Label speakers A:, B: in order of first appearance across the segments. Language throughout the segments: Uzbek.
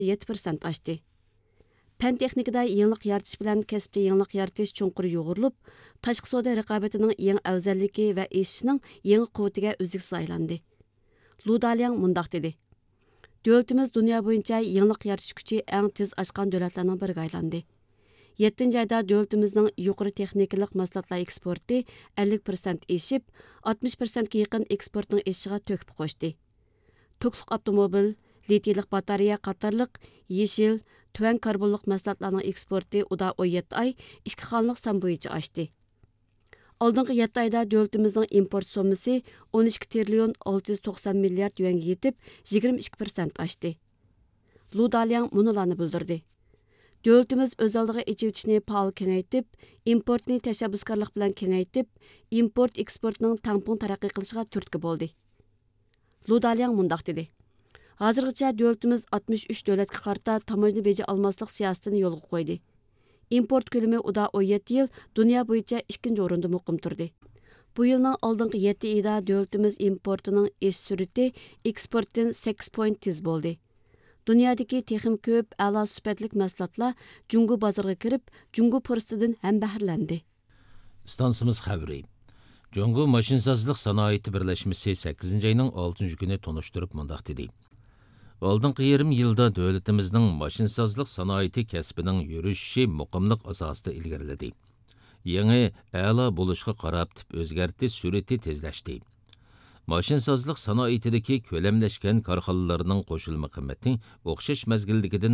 A: 7% oshdi. Pen texnikada yenilik yaratish bilan kasbda yenilik yaratish chunqur yo'g'urilib, tashqi savdo raqobatining yangi afzalligi va esishining yangi quvvatiga uzluksiz aylandi. Lu Daliang mundaq dedi. Dövlətimiz dünya boyunca yenilik yaratish kuchi eng tez oshgan davlatlarning biriga aylandi. 7 ayda dövlətimizning yuqori texnikalik mahsulotlar eksporti 50% eshib, 60% ga yaqin eksportning eshishiga to'kib qo'shdi. To'kliq avtomobil, litiylik batareya qatorliq yeshil, tuvan karbonliq mahsulotlarning eksporti uda 17 oy 2 xonliq san bo'yicha oshdi. Oldingi 7 ayda dövlətimizning import sommasi 12 trillion 690 milliard yuanga yetib, 22% oshdi. Lu Daliang munularni bildirdi. Dövlətimiz öz aldığı echivitishni faol kengaytib, importni tashabbuskorlik bilan kengaytib, import eksportning tangpung taraqqiy qilishiga turtki bo'ldi. Lu Daliang mundaq dedi. Hozirgacha dövlətimiz 63 davlatga qarta tamojna beji almaslik siyosatini yo'lga qo'ydi. Import ko'lami uda 17 yil dunyo bo'yicha 2-chi o'rinda muqim turdi. Bu yilning oldingi 7 oyida dövlətimiz importining o'sish sur'ati eksportdan 8 point tez bo'ldi. Dunyodagi texim ko'p a'lo sifatlik mahsulotlar Jungo bozoriga kirib, Jungo fursatidan ham bahramlandi.
B: Stansimiz xabari. Jungo mashinsozlik sanoati birlashmasi 8-oyning 6-kuni tonishtirib mundaq dedi. Oldingi yarım yilda dövlətimizning mashinsozlik sanoati kasbining yurishi muqimlik asosida ilgariladi. Yangi a'lo bo'lishga qarab tip o'zgartish sur'ati tezlashdi. Mashinsozlik sanoatidagi ko'lamlashgan korxonalarning qo'shilma qiymati o'xshash mazgildagidan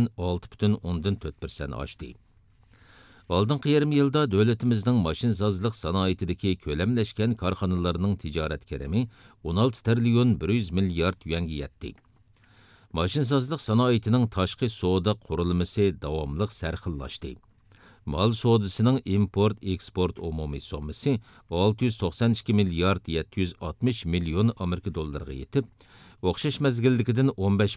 B: 6,4% oshdi. Oldingi yarım yilda dövlətimizning mashinsozlik sanoatidagi ko'lamlashgan korxonalarning tijorat kirimi 16 trillion 100 milliard yuanga yetdi. Mashinsozlik sanoatining tashqi savdo qurilmasi davomli sarxillashdi. Mal savdosining import-eksport umumiy sommasi 692 milliard 760 million Amerika dollariga yetib, o'xshash mazgildagidan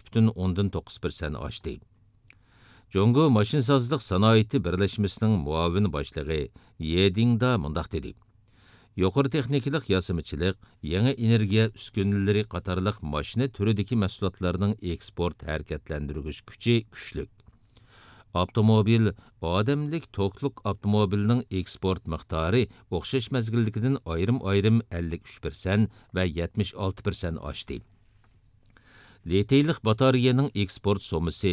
B: 15,9% oshdi. Jungo mashinsozlik sanoati birlashmasining muavin boshlig'i Yedingda mundaq dedi. Yuqori texnikalik yasimichilik, yangi energiya uskunalari qatorliq mashina turidagi mahsulotlarning eksport harakatlantirgich kuchi kuchli. Avtomobil, odamlik to'qliq avtomobilning eksport miqdori o'xshash mazgildagidan ayrim 53% va 76% oshdi. Litiylik batareyaning eksport sommasi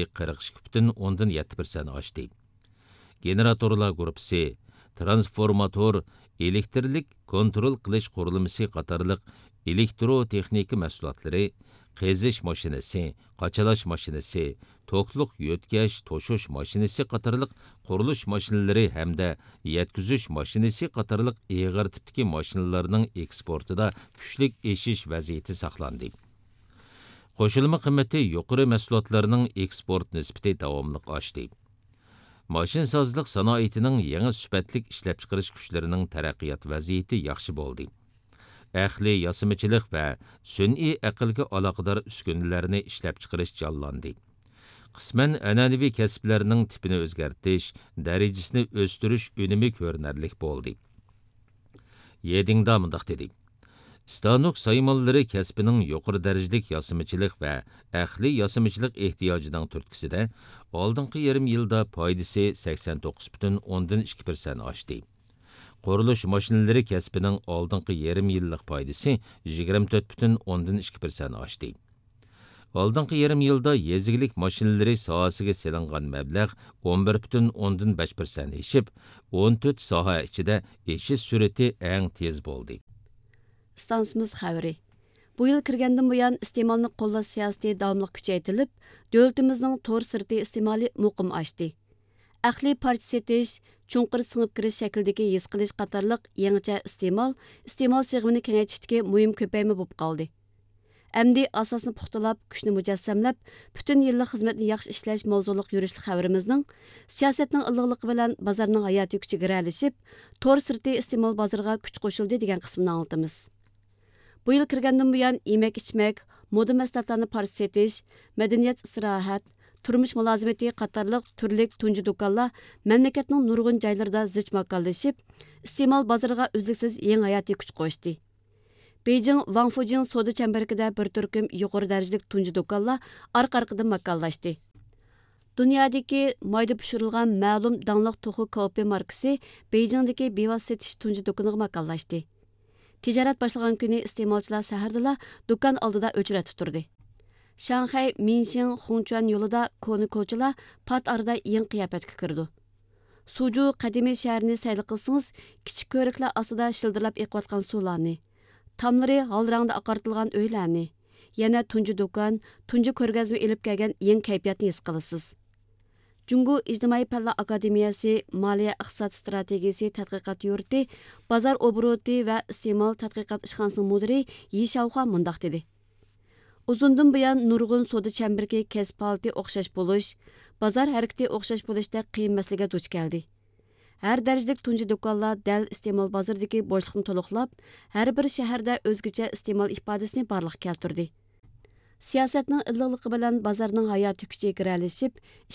B: 42,7% oshdi. Generatorlar gruppasi, transformator, elektrlik kontrol qilish qurilmasi qatorliq elektrotexnika mahsulotlari, qazish mashinasi, qachalash mashinasi, to'qliq yo'tkash, to'shish mashinasi qatorliq qurilish mashinalari hamda yetkazish mashinasi qatorliq og'ir tipdagi mashinalarning eksportida kuchli eshish vaziyati saqlandi. Qo'shilma qiymati yuqori mahsulotlarning eksport nisbati davomli oshdi. Mashinsozlik sanoatining yangi sifatlik ishlab chiqarish kuchlarining taraqqiyot vaziyati yaxshi bo'ldi. Ahli yasimichilik va sun'iy aqlga aloqador uskunalarni ishlab chiqarish jonlandi. Qisman an'anaviy kasblarning tipini o'zgartirish, darajasini o'stirish unumi ko'rinarli bo'ldi. Yedingda mundaq dedi. Stanok saymonlari kasbining yuqori darajalik yasimichilik va ahli yasimichilik ehtiyojining turtkisida oldingi yarım yilda foydasi 89,2% oshdi. Qurilish mashinalari kasbining oldingi yarım yillik foydasi 24,2% oshdi. Oldingi yarım yilda yezigilik mashinalari sohasiga selingan mablag' 11,5% eshib, 14 soha ichida eshish sur'ati eng tez bo'ldi.
A: Stansimiz xabari. Bu yil kirgandan buyon iste'molni qo'llash siyosati davomli kuchaytirilib, dövlətimizning to'r sirti iste'moli muqim oshdi. Ahli parcha setish, chunqur singib kirish shaklidagi his qilish qatorliq yangicha iste'mol sig'imini kengaytishdagi muhim ko'payma bo'lib qoldi. Әмді asosni puxtalab, kuchni mujassamlab, butun yillik xizmatni yaxshi ishlash mavzuliq yurishli xabarimizning siyosatning ilg'liqi bilan bozorning hayotiy kuchi giralishib, to'r sirti iste'mol bozoriga kuch qo'shildi degan qismini anlatamiz. Bu yil kirgandan buyon yemak-ichmak, moda mahsulotlarini parcha setish, madaniyat istirohat, turmush mulozimati qatorliq turlik tunji do'konlar mamlakatning nurg'un joylarida zich makonlashib, iste'mol bozoriga uzluksiz yangi hayotiy kuch qo'shdi. Beijing Wangfujing savdo chambaragida bir turkum yuqori darajalik tunji do'konlar orqa-orqadan makonlashdi. Dunyodagi mayda pishirilgan ma'lum dangliq to'xu Kaopi markasi Beyjingdagi bevosita setish tunji do'koniga makonlashdi. Tijorat boshlagan kuni iste'molchilar sahardala do'kon oldida o'chrat turdi. Shanxay Minxin Xongchuan yo'lida koni ko'chalar pat arada eng qiyofatga kirdi. Suju qadimiy shaharni sayl qilsangiz, kichik ko'riklar ostida shildirlab eqiyotgan suvlarni, tamlari holrangda oqartilgan uylarni, yana tunji do'kon, tunji ko'rgazma elib kelgan eng kayfiyatni his qilasiz. Jungo İctimai Fanlar Akademiyasi Maliya iqtisod strategiyasi tadqiqot yurti, bozor obroti va iste'mol tadqiqot ishxonasining mudiri Yi Xiaohua mundaq dedi. Uzundan buyon nurg'un soda chambirga kasb holati o'xshash bo'lish, bozor harakati o'xshash bo'lishda qiyin masalaga duch keldi. Har darajalik tunji do'konlar dal iste'mol bozoridagi bo'shliqni to'liqlab, har bir shaharda o'zgacha iste'mol ifodasini barliqqa keltirdi. Siyosatning illiqligi bilan bozorning hayot kuchi kiralashib,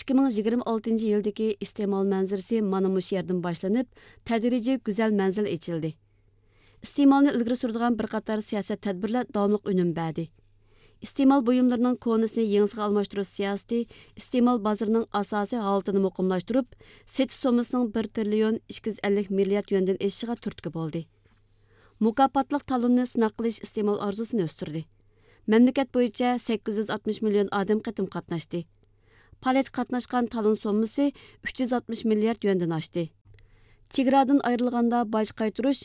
A: 2026 yildagi iste'mol manzarasi mana mush yerdan boshlanib, tadrijiy go'zal manzil ochildi. Iste'molni ilgari suradigan bir qator siyosat tadbirlar davomli unum berdi. İste'mol buyumlarining konusini yengisiga almashtirish siyosati iste'mol bozorining asosiy holatini muqimlashtirib, setish sommasining 1 trillion 250 milliard yuandan eshishiga turtki bo'ldi. Mukofotliq talonni sinaq qilish iste'mol orzusini o'stirdi. Mamlakat bo'yicha 860 million odam qatim qatnashdi. Faoliyat qatnashgan talon sommasi 360 milliard yuandan oshdi. Chegaradan ayrilganda boj qaytirish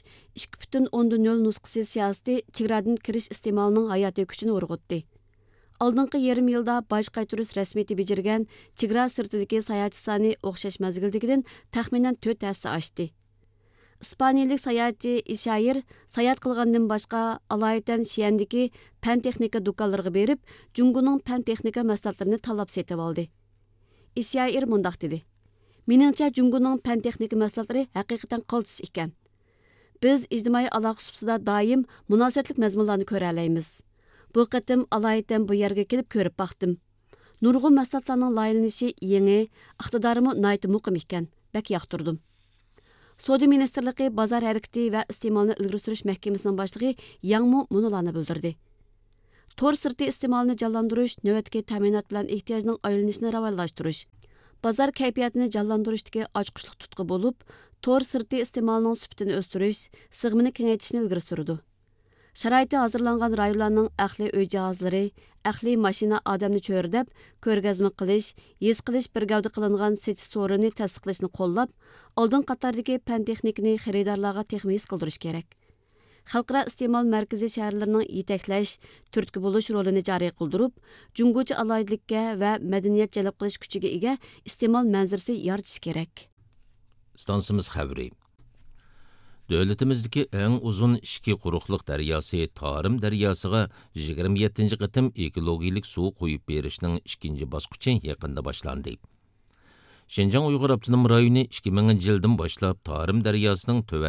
A: 2.0 nusxasi siyosati chegaradan kirish iste'molining hayotiy kuchini urg'utdi. Oldingi yarim yilda boj qaytirish rasmiyati bejirgan chegara sirtidagi sayohatchi soni o'xshash mazgildagidan taxminan 4 hassa oshdi. İspaniyalik sayohatchi Ishair sayohat qilgandan boshqa alaydan Shiyandagi fan texnika do'konlariga berib, Jungoning fan texnika mahsulotlarini tanlab setib oldi. Ishair mundaq dedi: "Meningcha Jungoning fan texnika mahsulotlari haqiqatan qaltis ekan. Biz ijtimoiy aloqa suhbatida doim munosabatlik mazmunlarni ko'ra olamiz. Bu qatim alaydan bu yerga kelib ko'rib baqdim. Nurg'un mahsulotlarning loyihalashi yangi, iqtidorimi nihoyat muqim ekan. Bak yoqtirdim." Savdo ministerligi bozor harakati va iste'molni ilgari surish mahkamasining boshlig'i Yangmu munolarni bildirdi. Tor sirti iste'molni jonlantirish, navbatdagi ta'minot bilan ehtiyojning aylanishini rivojlashtirish, bozor kayfiyatini jonlantirishdagi ochqishliq tutqi bo'lib, tor sirti iste'molining sifatini o'stirish, sig'mini kengaytirishni ilgari surdi. Sharoiti hozirlangan rayonlarning ahli uy jihozlari, ahli mashina odamni cho'rdab, ko'rgazma qilish, his qilish bir gavda qilingan setish so'rini tasdiqlashni qo'llab, oldin qatordagi fan texnikani xaridorlarga texnik qildirish kerak. Xalqaro iste'mol markazi shaharlarining yetaklash, turtki bo'lish rolini joriy qildirib, jungocha alaydilikka va madaniyat jalb qilish kuchiga ega iste'mol manzarasi yaratish kerak.
B: Stansimiz xabari. Dövlətimizdəki ən uzun işki quruqluq dəryosi Tarım dəryosiga 27-ci qitim ekologik su qoyub berishning 2-ci bosqichi yaqında başlandı. Şinjan Uyghur Abdunum rayoni 2000-ci ildən başlap Tarım dəryosining